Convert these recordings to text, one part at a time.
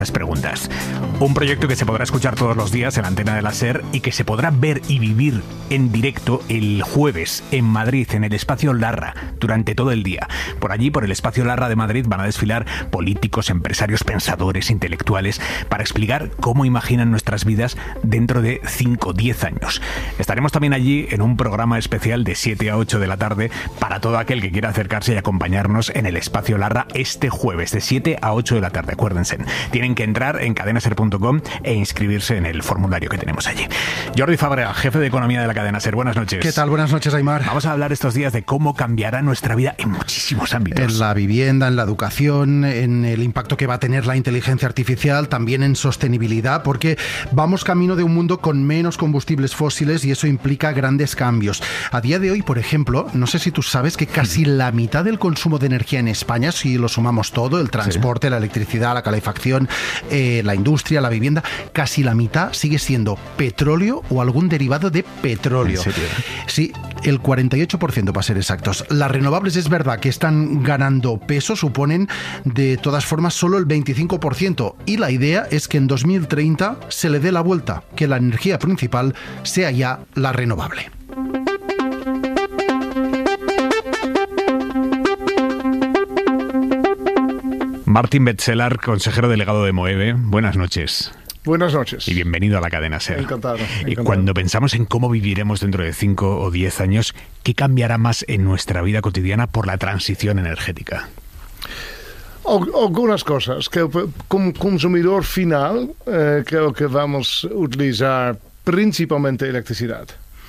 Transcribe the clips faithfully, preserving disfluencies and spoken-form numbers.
Las preguntas. Un proyecto que se podrá escuchar todos los días en la antena de la SER y que se podrá ver y vivir en directo el jueves en Madrid, en el Espacio Larra, durante todo el día. Por allí, por el Espacio Larra de Madrid, van a desfilar políticos, empresarios, pensadores, intelectuales, para explicar cómo imaginan nuestras vidas dentro de cinco o diez años. Estaremos también allí en un programa especial de siete a ocho de la tarde para todo aquel que quiera acercarse y acompañarnos en el Espacio Larra este jueves, de siete a ocho de la tarde. Acuérdense, tienen que entrar en cadena ser punto com e inscribirse en el formulario que tenemos allí. Jordi Fábrega, jefe de economía de la cadena SER. Buenas noches. ¿Qué tal? Buenas noches, Aimar. Vamos a hablar estos días de cómo cambiará nuestra vida en muchísimos ámbitos. En la vivienda, en la educación, en el impacto que va a tener la inteligencia artificial, también en sostenibilidad, porque vamos camino de un mundo con menos combustibles fósiles y eso implica grandes cambios. A día de hoy, por ejemplo, no sé si tú sabes que casi la mitad del consumo de energía en España, si lo sumamos todo, el transporte, sí, la electricidad, la calefacción, eh, la industria, la vivienda, casi la mitad sigue siendo petróleo o algún derivado de petróleo. ¿En serio? Sí, el cuarenta y ocho por ciento para ser exactos. Las renovables es verdad que están ganando peso, suponen de todas formas solo el veinticinco por ciento y la idea es que en dos mil treinta se le dé la vuelta, que la energía principal sea ya la renovable. Martín Betzelar, consejero delegado de Moeve. Buenas noches. Buenas noches. Y bienvenido a la cadena SER. Encantado, encantado. Y cuando pensamos en cómo viviremos dentro de cinco o diez años, ¿qué cambiará más en nuestra vida cotidiana por la transición energética? Algunas cosas. Que como consumidor final, eh, creo que vamos a utilizar principalmente electricidad.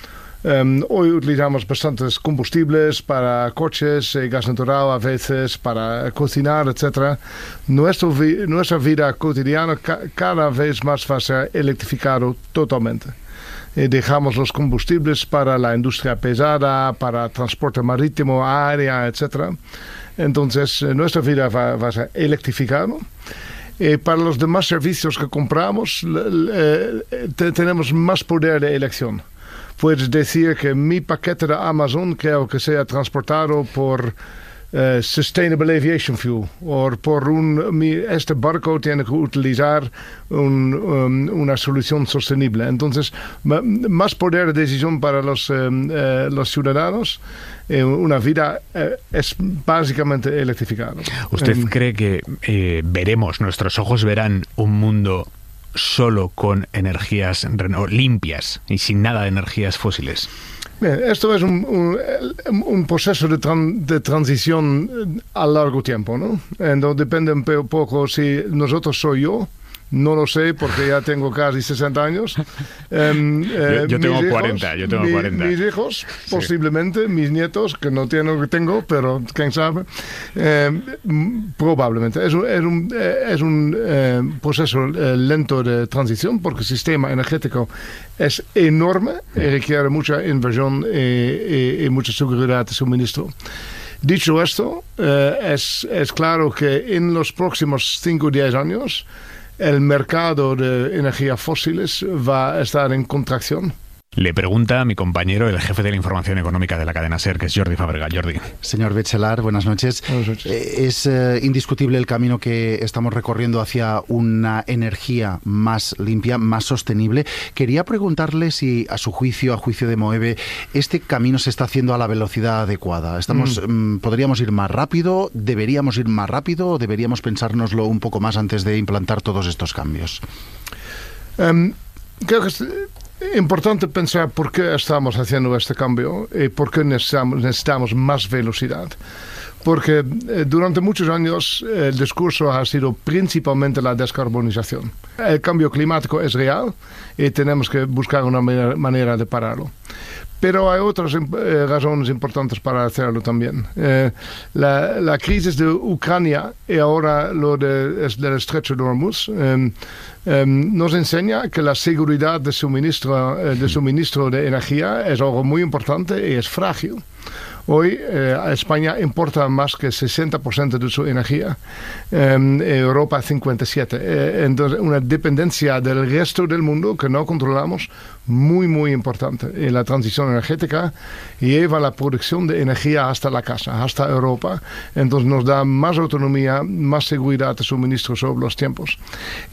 Um, hoy utilizamos bastantes combustibles para coches, eh, gas natural a veces, para cocinar, etcétera. Nuestro vi- nuestra vida cotidiana ca- cada vez más va a ser electrificado totalmente. Eh, dejamos los combustibles para la industria pesada, para transporte marítimo, aérea, etcétera. Entonces, eh, nuestra vida va, va a ser electrificado. Eh, para los demás servicios que compramos, l- l- eh, te- tenemos más poder de elección. Puedes decir que mi paquete de Amazon creo que sea transportado por uh, Sustainable Aviation Fuel o por un, mi, este barco tiene que utilizar un, um, una solución sostenible. Entonces, ma, más poder de decisión para los, um, uh, los ciudadanos. Eh, una vida eh, es básicamente electrificada. ¿Usted um, cree que eh, veremos, nuestros ojos verán un mundo solo con energías reno- limpias y sin nada de energías fósiles? Bien, esto es un, un, un proceso de, tran, de transición a largo tiempo, ¿no? Entonces depende un poco si nosotros soy yo. No lo sé porque ya tengo casi sesenta años. Um, eh, yo, yo tengo hijos, cuarenta, yo tengo mi, cuarenta. Mis hijos, sí. posiblemente, mis nietos, que no tienen lo que tengo, pero quién sabe. Eh, probablemente. Es un, es un, es un eh, proceso eh, lento de transición porque el sistema energético es enorme y requiere mucha inversión y, y, y mucha seguridad de suministro. Dicho esto, eh, es, es claro que en los próximos cinco o diez años el mercado de energías fósiles va a estar en contracción. Le pregunta a mi compañero, el jefe de la información económica de la cadena SER, que es Jordi Fábrega. Jordi. Señor Betzelar, buenas noches. Buenas noches. Eh, es eh, indiscutible el camino que estamos recorriendo hacia una energía más limpia, más sostenible. Quería preguntarle si, a su juicio, a juicio de Moeve, este camino se está haciendo a la velocidad adecuada. Estamos, mm. Mm, ¿Podríamos ir más rápido? ¿Deberíamos ir más rápido? ¿O deberíamos pensárnoslo un poco más antes de implantar todos estos cambios? Um, creo que es importante pensar por qué estamos haciendo este cambio y por qué necesitamos, necesitamos más velocidad. Porque eh, durante muchos años eh, el discurso ha sido principalmente la descarbonización. El cambio climático es real y tenemos que buscar una manera, manera de pararlo. Pero hay otras eh, razones importantes para hacerlo también. Eh, la, la crisis de Ucrania y ahora lo de, es del estrecho de Hormuz eh, eh, nos enseña que la seguridad de suministro, eh, de suministro de energía es algo muy importante y es frágil. Hoy eh, España importa más que sesenta por ciento de su energía, eh, Europa cincuenta y siete por ciento. Eh, entonces, una dependencia del resto del mundo que no controlamos muy, muy importante. Y la transición energética lleva la producción de energía hasta la casa, hasta Europa. Entonces nos da más autonomía, más seguridad de suministro sobre los tiempos.